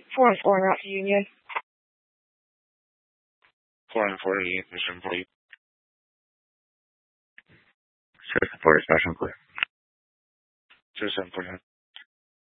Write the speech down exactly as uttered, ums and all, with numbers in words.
four and four, route to Union. four and four to Union, mission complete. six and four, dispatch clear. two seven four nine.